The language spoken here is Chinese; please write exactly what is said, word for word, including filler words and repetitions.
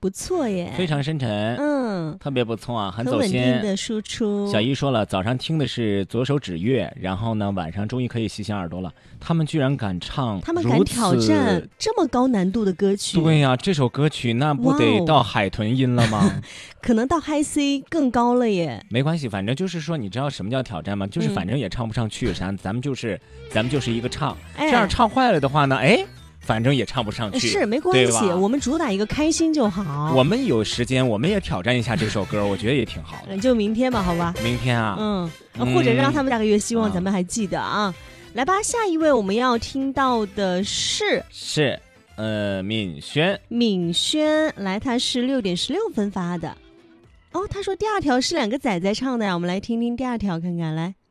不错耶， 非常深沉， 嗯， 特别不错啊，很走心。 很稳定的输出。 小姨说了，早上听的是左手指月，然后呢，晚上终于可以洗醒耳朵了。他们居然敢唱， 他们敢挑战这么高难度的歌曲。 对呀、啊，这首歌曲那不得到海豚音了吗？ 可能到 High C 更高了耶。 没关系，反正就是说，你知道什么叫挑战吗？就是反正也唱不上去，咱、嗯、咱们就是咱们就是一个唱，哎、这样唱坏了的话呢，哎。反正也唱不上去， 是没关系，我们主打一个开心就好。 我们有时间，我们也挑战一下这首歌，我觉得也挺好的。 就明天吧，好吧？ 明天啊， 嗯，或者让他们下个月，希望咱们还记得啊。嗯、来吧，下一位我们要听到的是是呃敏轩， 敏轩来，他是六点十六分发的。哦，他说第二条是两个仔仔唱的呀，我们来听听第二条看看来。